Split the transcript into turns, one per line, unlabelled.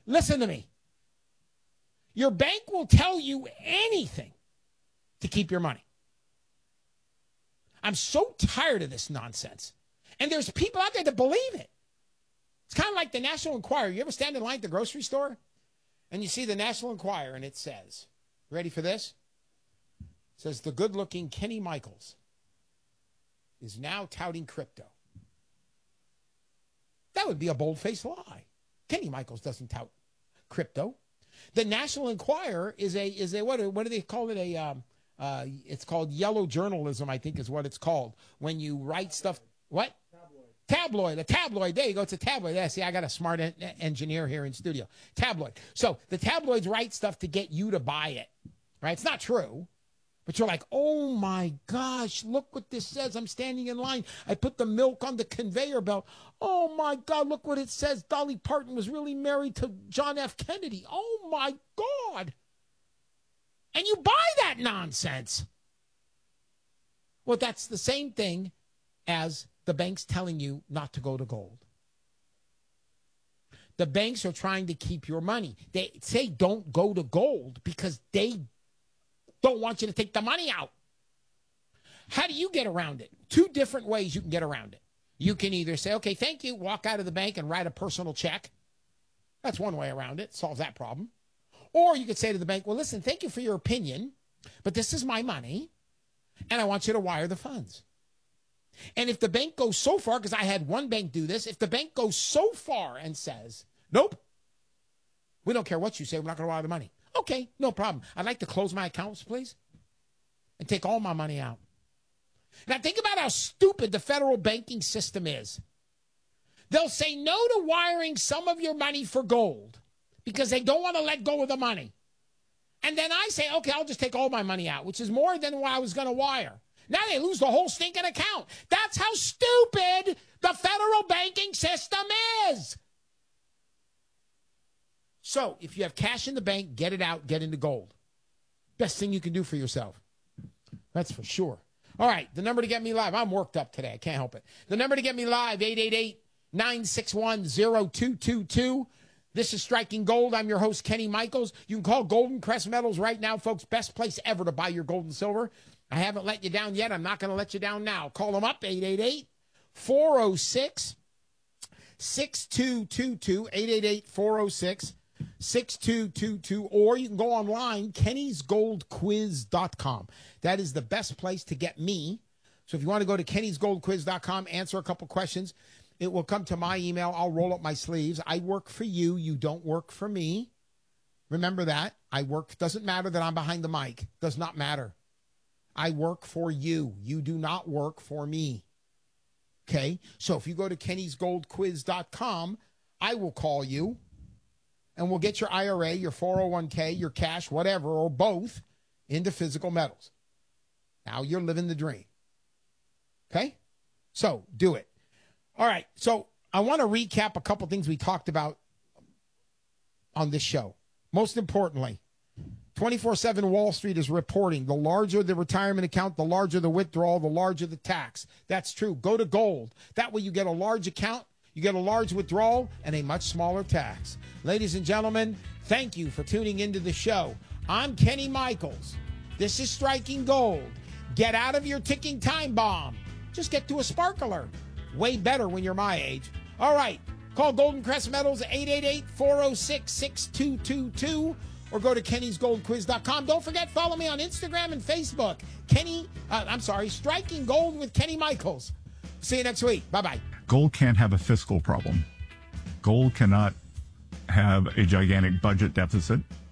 Listen to me. Your bank will tell you anything to keep your money. I'm so tired of this nonsense. And there's people out there that believe it. It's kind of like the National Enquirer. You ever stand in line at the grocery store and you see the National Enquirer and it says, ready for this? It says, the good-looking Kenny Michaels is now touting crypto. That would be a bold-faced lie. Kenny Michaels doesn't tout crypto. The National Enquirer is a what do they call it? It's called yellow journalism, I think is what it's called. When you write stuff, what? Tabloid. A tabloid. There you go. It's a tabloid. Yeah, see, I got a smart engineer here in studio. Tabloid. So the tabloids write stuff to get you to buy it, right? It's not true. But you're like, oh, my gosh, look what this says. I'm standing in line. I put the milk on the conveyor belt. Oh, my God, look what it says. Dolly Parton was really married to John F. Kennedy. Oh, my God. And you buy that nonsense. Well, that's the same thing as the banks telling you not to go to gold. The banks are trying to keep your money. They say don't go to gold because they don't want you to take the money out. How do you get around it? Two different ways you can get around it. You can either say, okay, thank you, walk out of the bank and write a personal check. That's one way around it, solves that problem. Or you could say to the bank, well, listen, thank you for your opinion, but this is my money, and I want you to wire the funds. And if the bank goes so far, because I had one bank do this, if the bank goes so far and says, nope, we don't care what you say, we're not going to wire the money. Okay, no problem. I'd like to close my accounts, please, and take all my money out. Now, think about how stupid the federal banking system is. They'll say no to wiring some of your money for gold because they don't want to let go of the money. And then I say, okay, I'll just take all my money out, which is more than what I was going to wire. Now they lose the whole stinking account. That's how stupid the federal banking system is. So if you have cash in the bank, get it out, get into gold. Best thing you can do for yourself. That's for sure. All right, the number to get me live. I'm worked up today. I can't help it. The number to get me live, 888-961-0222. This is Striking Gold. I'm your host, Kenny Michaels. You can call Golden Crest Metals right now, folks. Best place ever to buy your gold and silver. I haven't let you down yet. I'm not going to let you down now. Call them up, 888-406-6222, 888-406-6222, or you can go online, kennysgoldquiz.com. That is the best place to get me. So if you want to go to kennysgoldquiz.com, answer a couple questions, it will come to my email. I'll roll up my sleeves. I work for you. You don't work for me. Remember that. I work. Doesn't matter that I'm behind the mic. Does not matter. I work for you. You do not work for me. Okay? So if you go to kennysgoldquiz.com, I will call you, and we'll get your IRA, your 401k, your cash, whatever, or both, into physical metals. Now you're living the dream. Okay? So do it. All right. So I want to recap a couple things we talked about on this show. Most importantly, 24/7 Wall Street is reporting the larger the retirement account, the larger the withdrawal, the larger the tax. That's true. Go to gold. That way you get a large account, you get a large withdrawal, and a much smaller tax. Ladies and gentlemen, thank you for tuning into the show. I'm Kenny Michaels. This is Striking Gold. Get out of your ticking time bomb. Just get to a sparkler. Way better when you're my age. All right. Call Golden Crest Metals at 888-406-6222 or go to kennysgoldquiz.com. Don't forget, follow me on Instagram and Facebook. Striking Gold with Kenny Michaels. See you next week. Bye-bye.
Gold can't have a fiscal problem. Gold cannot have a gigantic budget deficit.